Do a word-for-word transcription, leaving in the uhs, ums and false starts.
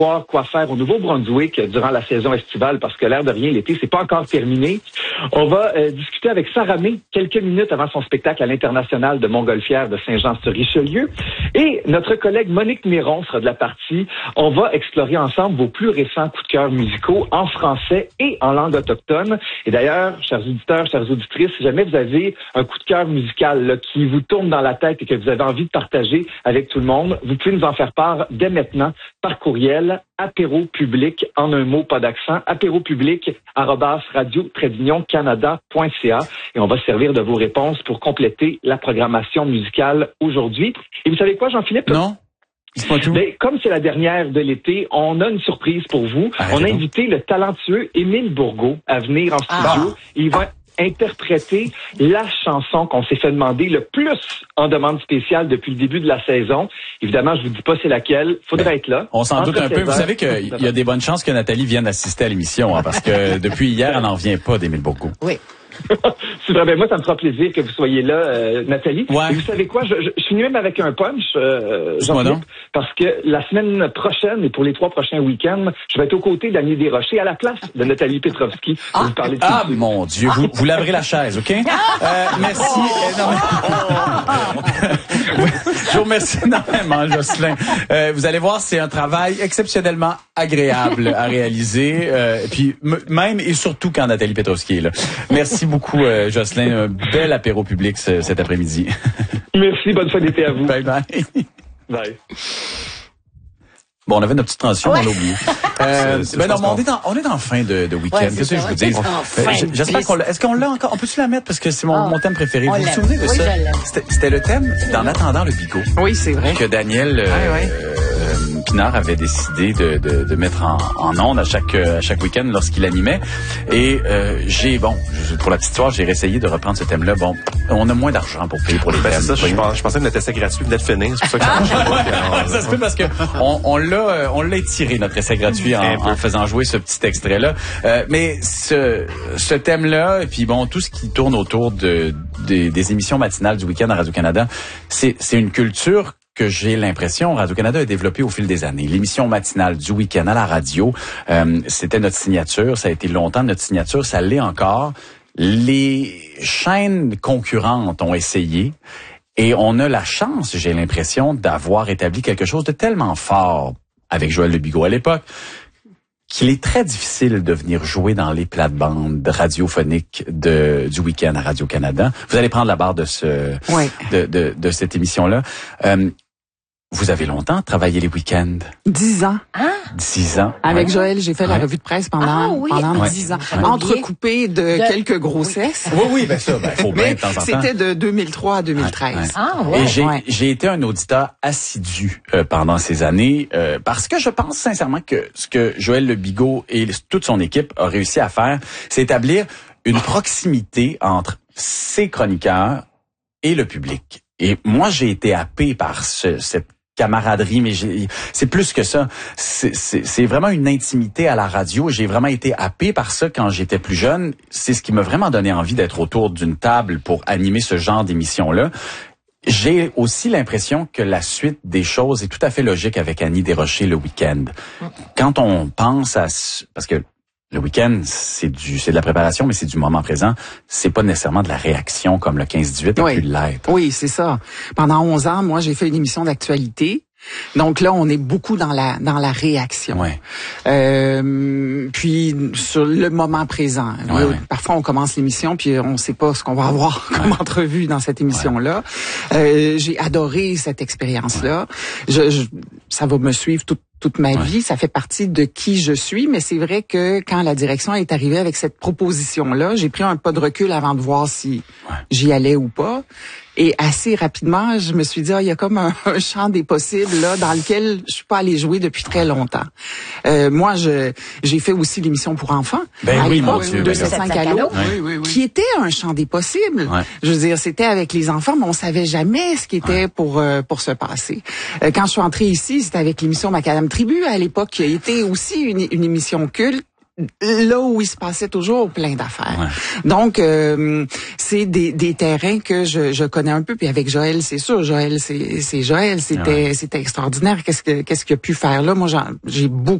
quoi faire au Nouveau-Brunswick durant la saison estivale, parce que l'air de rien, l'été, c'est pas encore terminé. On va euh, discuter avec Sarah May quelques minutes avant son spectacle à l'International de Montgolfière de Saint-Jean-sur-Richelieu. Et notre collègue Monique Miron sera de la partie. On va explorer ensemble vos plus récents coups de cœur musicaux en français et en langue autochtone. Et d'ailleurs, chers auditeurs, chères auditrices, si jamais vous avez un coup de cœur musical là, qui vous tourne dans la tête et que vous avez envie de partager avec tout le monde, vous pouvez nous en faire part dès maintenant par courriel apéro public, en un mot, pas d'accent, apéropublic arobase radio trédunion canada point c a, et on va se servir de vos réponses pour compléter la programmation musicale aujourd'hui. Et vous savez quoi, Jean-Philippe? Non. Mais comme c'est la dernière de l'été, on a une surprise pour vous. Ah, on a invité le talentueux Émile Bourgault à venir en studio. Ah. Il va interpréter la chanson qu'on s'est fait demander le plus en demande spéciale depuis le début de la saison. Évidemment, je vous dis pas c'est laquelle. Faudrait ben, être là. On s'en doute un peu. Vous savez qu'il y a des bonnes chances que Nathalie vienne assister à l'émission, hein, parce que depuis hier, elle n'en vient pas d'Émile Bourgault. Oui. C'est vrai, ben moi, ça me fera plaisir que vous soyez là, euh, Nathalie. Ouais. Et vous savez quoi? Je, je, je finis même avec un punch, euh, Jean-Philippe, parce que la semaine prochaine et pour les trois prochains week-ends, je vais être aux côtés d'Annie Desrochers à la place de Nathalie Petrovski. Ah, vous parler de ah mon Dieu, vous, vous laverez la chaise, OK? Euh, merci. Je vous remercie énormément, Jocelyn. Euh, vous allez voir, c'est un travail exceptionnellement agréable à réaliser, euh, puis m- même et surtout quand Nathalie Petrovski est là. Merci beaucoup, euh, Jocelyn. Un bel apéro public ce, cet après-midi. Merci, bonne fin d'été à vous. Bye bye. Bye. Bon, on avait notre petite transition, ouais. on l'a oublié. Euh, ben non, mais on est dans, on est dans fin de, de week-end. Ouais, Qu'est-ce que je vous dis? Enfin, J'espère qu'on l'a, est-ce qu'on l'a encore? On peut-tu la mettre? Parce que c'est mon, oh, mon thème préféré. Vous vous souvenez de oui, ça? C'était, c'était le thème d'En attendant le bigot. Oui, c'est vrai. Que Daniel, euh, ouais, ouais. Euh, Pinard avait décidé de, de, de mettre en, en ondes à chaque, à chaque week-end lorsqu'il animait. Et, euh, j'ai, bon, pour la petite histoire, j'ai essayé de reprendre ce thème-là. Bon, on a moins d'argent pour payer pour les ben, thèmes. C'est ça, je, pense, je pensais que notre essai gratuit venait de finir. C'est pour ça que ça marche pas. Ça se peut parce que on, on l'a, on l'a étiré, notre essai gratuit, en, en faisant jouer ce petit extrait-là. Euh, mais ce, ce thème-là, et puis bon, tout ce qui tourne autour de, de des émissions matinales du week-end à Radio-Canada, c'est, c'est une culture que j'ai l'impression Radio-Canada a développé au fil des années. L'émission matinale du week-end à la radio, euh, c'était notre signature, ça a été longtemps notre signature, ça l'est encore. Les chaînes concurrentes ont essayé et on a la chance, j'ai l'impression, d'avoir établi quelque chose de tellement fort avec Joël Lebigot à l'époque, qu'il est très difficile de venir jouer dans les plates-bandes radiophoniques de, du week-end à Radio-Canada. Vous allez prendre la barre de ce, ouais. de, de, de cette émission-là. Euh, Vous avez longtemps travaillé les week-ends? Dix ans. Ah. Dix ans. Avec ouais. Joël, j'ai fait la revue de presse pendant, ah, oui. pendant ouais. dix ans. Ouais. Entrecoupé de, de quelques grossesses. Oui, oui, ben ça, ben, faut bien Mais de temps en temps. c'était de deux mille trois à deux mille treize. Ouais, ouais. Ah, ouais. Et j'ai, ouais. j'ai été un auditeur assidu euh, pendant ces années euh, parce que je pense sincèrement que ce que Joël Lebigot et toute son équipe a réussi à faire, c'est établir une proximité entre ses chroniqueurs et le public. Et moi, j'ai été happé par ce, cette camaraderie, mais j'ai, c'est plus que ça. C'est, c'est, c'est vraiment une intimité à la radio. J'ai vraiment été happé par ça quand j'étais plus jeune. C'est ce qui m'a vraiment donné envie d'être autour d'une table pour animer ce genre d'émission-là. J'ai aussi l'impression que la suite des choses est tout à fait logique avec Annie Desrochers le week-end. Quand on pense à... Parce que le week-end, c'est du, c'est de la préparation, mais c'est du moment présent. C'est pas nécessairement de la réaction comme le quinze dix-huit a oui. pu l'être. Oui, c'est ça. Pendant onze ans, moi, j'ai fait une émission d'actualité. Donc là, on est beaucoup dans la dans la réaction. Ouais. Euh, puis sur le moment présent. Ouais, là, ouais. Parfois, on commence l'émission puis on sait pas ce qu'on va avoir ouais. comme entrevue dans cette émission-là. Ouais. Euh, j'ai adoré cette expérience-là. Ouais. Je, je, ça va me suivre toute toute ma ouais. vie, ça fait partie de qui je suis, mais c'est vrai que quand la direction est arrivée avec cette proposition-là, j'ai pris un pas de recul avant de voir si ouais. j'y allais ou pas. Et assez rapidement, je me suis dit, ah, il y a comme un, un champ des possibles là dans lequel je suis pas allée jouer depuis très longtemps. Euh, moi, je j'ai fait aussi l'émission pour enfants ben à oui, l'époque de deux cent cinq Allo, oui, oui, oui. qui était un champ des possibles. Ouais. Je veux dire, c'était avec les enfants, mais on savait jamais ce qui était ouais. pour euh, pour se passer. Euh, quand je suis entrée ici, c'était avec l'émission Macadam Tribu à l'époque, qui a été aussi une, une émission culte. là où il se passait toujours plein d'affaires. Ouais. Donc, euh, c'est des, des terrains que je, je connais un peu. Puis avec Joël, c'est sûr, Joël, c'est, c'est Joël, c'était, ouais. c'était extraordinaire. Qu'est-ce que, qu'est-ce qu'il a pu faire là? Moi, j'en, j'ai beaucoup